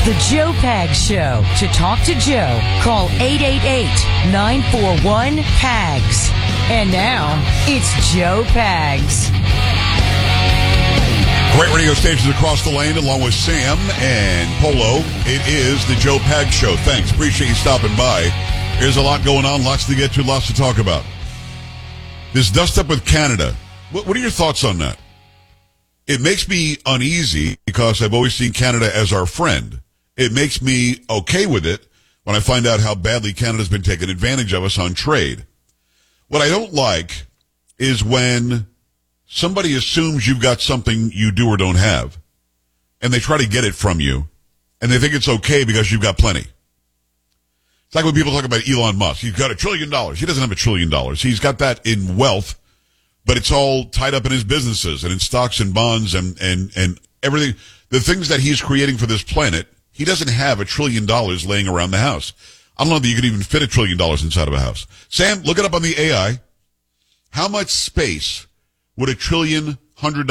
The Joe Pags Show. To talk to Joe, call 888-941-PAGS. And now, it's Joe Pags. Great radio stations across the land, along with Sam and Polo. It is the Joe Pags Show. Thanks. Appreciate you stopping by. There's a lot going on, lots to get to, lots to talk about. This dust up with Canada. What are your thoughts on that? It makes me uneasy because I've always seen Canada as our friend. It makes me okay with it when I find out how badly Canada's been taking advantage of us on trade. What I don't like is when somebody assumes you've got something you do or don't have, and they try to get it from you, and they think it's okay because you've got plenty. It's like when people talk about Elon Musk. He's got $1 trillion. He doesn't have $1 trillion. He's got that in wealth, but it's all tied up in his businesses and in stocks and bonds and everything. The things that he's creating for this planet, he doesn't have $1 trillion laying around the house. I don't know that you could even fit $1 trillion inside of a house. Sam, look it up on the AI. How much space would $1 trillion in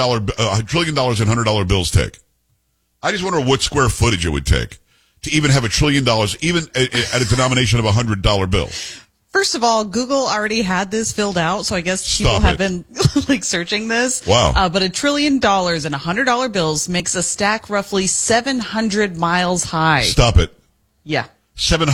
$100 bills take? I just wonder what square footage it would take to even have $1 trillion, even at a denomination of a $100 bill. First of all, Google already had this filled out, so I guess people have been searching this. Wow. But $1 trillion in $100 bills makes a stack roughly 700 miles high. Stop it. Yeah. 700